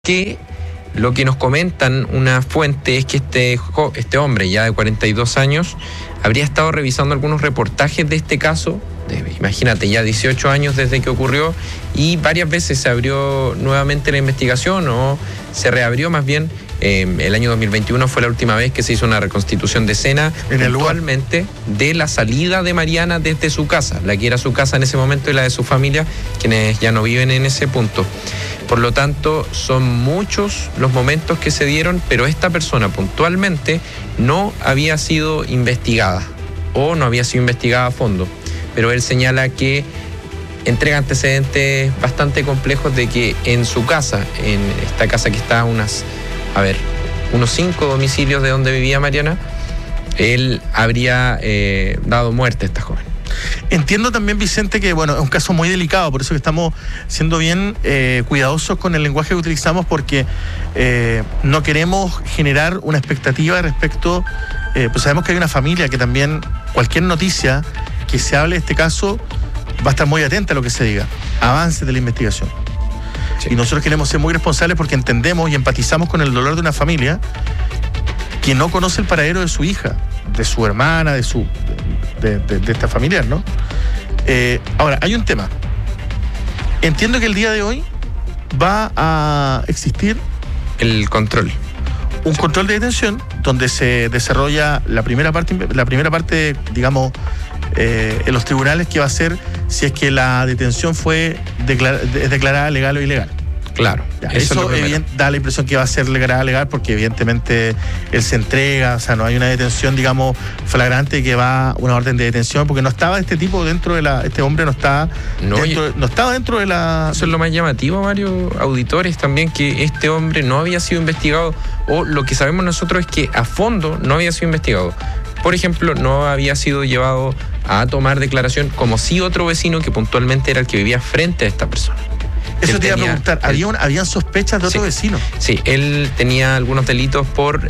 Que lo que nos comentan una fuente es que este hombre ya de 42 años habría estado revisando algunos reportajes de este caso, imagínate, ya 18 años desde que ocurrió, y varias veces se abrió nuevamente la investigación, o se reabrió más bien. El año 2021 fue la última vez que se hizo una reconstitución de escena puntualmente de la salida de Mariana desde su casa, la que era su casa en ese momento y la de su familia, quienes ya no viven en ese punto. Por lo tanto, son muchos los momentos que se dieron, pero esta persona puntualmente no había sido investigada o no había sido investigada a fondo. Pero él señala que entrega antecedentes bastante complejos de que en su casa, en esta casa que está a unos 5 domicilios de donde vivía Mariana, él habría dado muerte a esta joven. Entiendo también, Vicente, que es un caso muy delicado, por eso que estamos siendo bien cuidadosos con el lenguaje que utilizamos, porque no queremos generar una expectativa respecto, pues sabemos que hay una familia que también cualquier noticia que se hable de este caso va a estar muy atenta a lo que se diga, avances de la investigación. Sí. Y nosotros queremos ser muy responsables porque entendemos y empatizamos con el dolor de una familia que no conoce el paradero de su hija, de su hermana, de esta familiar, ¿no? Ahora, hay un tema. Entiendo que el día de hoy va a existir el control. Un control de detención donde se desarrolla la primera parte, digamos, en los tribunales, que va a ser si es que la detención fue declarada legal o ilegal. Claro. Eso da la impresión que va a ser legal, porque evidentemente él se entrega, o sea, no hay una detención, digamos, flagrante, que va una orden de detención, porque no estaba este tipo dentro de este hombre no estaba dentro de la... Eso es lo más llamativo, varios auditores también, que este hombre no había sido investigado, o lo que sabemos nosotros es que a fondo no había sido investigado. Por ejemplo, no había sido llevado a tomar declaración, como sí otro vecino que puntualmente era el que vivía frente a esta persona. Eso te iba a preguntar, ¿habían sospechas de otro vecino? Sí, él tenía algunos delitos por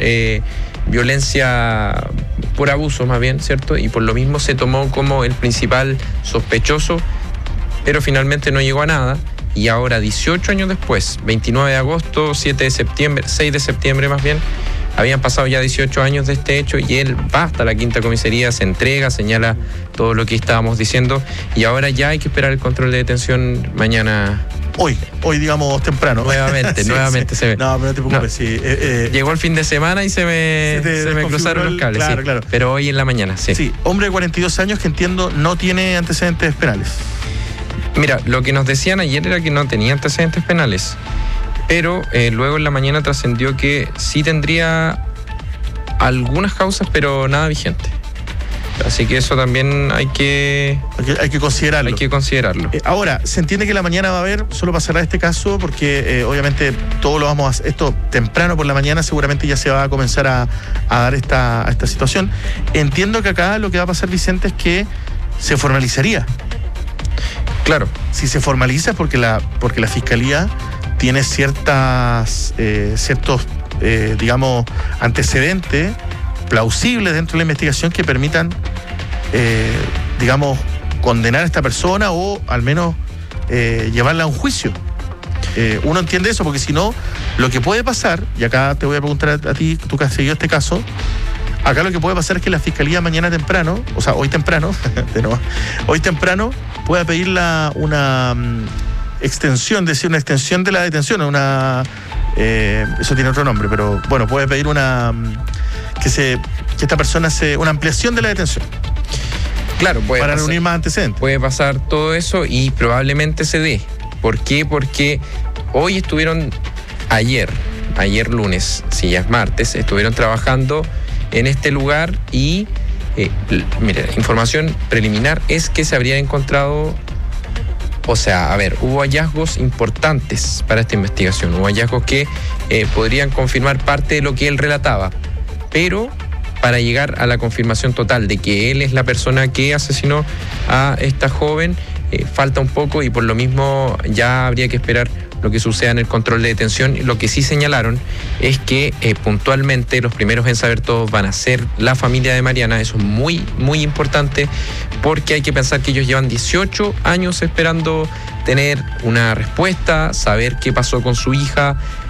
violencia, por abuso más bien, ¿cierto? Y por lo mismo se tomó como el principal sospechoso, pero finalmente no llegó a nada. Y ahora, 18 años después, 29 de agosto, 6 de septiembre más bien, habían pasado ya 18 años de este hecho, y él va hasta la quinta comisaría, se entrega, señala todo lo que estábamos diciendo, y ahora ya hay que esperar el control de detención mañana. Hoy digamos temprano. Nuevamente. No, pero no te preocupes. No. Sí, llegó el fin de semana y se me cruzaron los cables. Claro. Pero hoy en la mañana, sí. Sí, hombre de 42 años que entiendo no tiene antecedentes penales. Mira, lo que nos decían ayer era que no tenía antecedentes penales, pero luego en la mañana trascendió que sí tendría algunas causas, pero nada vigente. Así que eso también hay que considerarlo. Ahora, se entiende que la mañana va a haber, solo para cerrar este caso, porque obviamente todo lo vamos a hacer, esto temprano por la mañana seguramente ya se va a comenzar a dar esta situación. Entiendo que acá lo que va a pasar, Vicente, es que se formalizaría. Claro. Si se formaliza porque la Fiscalía tiene ciertos digamos, antecedentes plausibles dentro de la investigación que permitan, digamos, condenar a esta persona o al menos llevarla a un juicio. Uno entiende eso, porque si no, lo que puede pasar, y acá te voy a preguntar a ti, tú que has seguido este caso, acá lo que puede pasar es que la Fiscalía mañana temprano, o sea, hoy temprano, pueda pedir una extensión de la detención, eso tiene otro nombre, pero bueno, puede pedir que esta persona una ampliación de la detención. Claro, para reunir más antecedentes. Puede pasar todo eso y probablemente se dé. ¿Por qué? Porque hoy estuvieron, ayer lunes, si ya es martes, estuvieron trabajando en este lugar y, mira, información preliminar es que se habría encontrado, hubo hallazgos importantes para esta investigación, hubo hallazgos que podrían confirmar parte de lo que él relataba, pero para llegar a la confirmación total de que él es la persona que asesinó a esta joven, falta un poco, y por lo mismo ya habría que esperar lo que suceda en el control de detención. Lo que sí señalaron es que puntualmente los primeros en saber todo van a ser la familia de Mariana. Eso es muy, muy importante, porque hay que pensar que ellos llevan 18 años esperando tener una respuesta, saber qué pasó con su hija,